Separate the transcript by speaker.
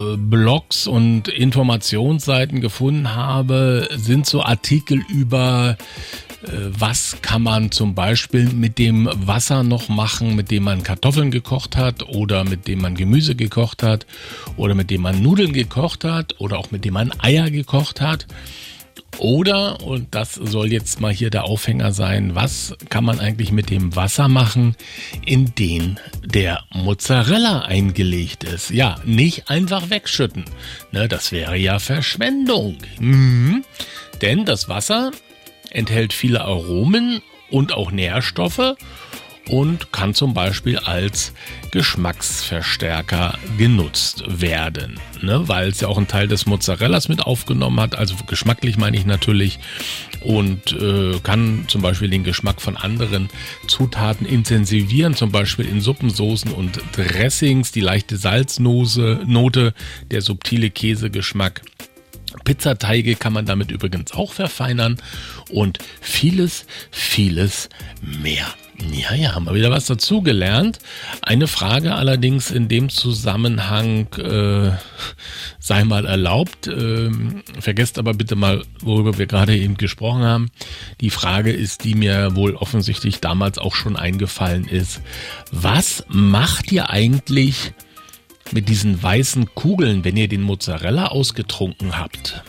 Speaker 1: Blogs und Informationsseiten gefunden habe, sind so Artikel über was kann man zum Beispiel mit dem Wasser noch machen, mit dem man Kartoffeln gekocht hat oder mit dem man Gemüse gekocht hat oder mit dem man Nudeln gekocht hat oder auch mit dem man Eier gekocht hat. Oder, und das soll jetzt mal hier der Aufhänger sein, was kann man eigentlich mit dem Wasser machen, in den der Mozzarella eingelegt ist? Ja, nicht einfach wegschütten, ne, das wäre ja Verschwendung. Denn das Wasser enthält viele Aromen und auch Nährstoffe und kann zum Beispiel als Geschmacksverstärker genutzt werden, ne? Weil es ja auch einen Teil des Mozzarellas mit aufgenommen hat, also geschmacklich meine ich natürlich, und kann zum Beispiel den Geschmack von anderen Zutaten intensivieren, zum Beispiel in Suppensoßen und Dressings, die leichte Salznote, der subtile Käsegeschmack. Pizzateige kann man damit übrigens auch verfeinern und vieles, vieles mehr. Ja, haben wir wieder was dazugelernt. Eine Frage allerdings in dem Zusammenhang sei mal erlaubt. Vergesst aber bitte mal, worüber wir gerade eben gesprochen haben. Die Frage ist, die mir wohl offensichtlich damals auch schon eingefallen ist. Was macht ihr eigentlich mit diesen weißen Kugeln, wenn ihr den Mozzarella ausgetrunken habt?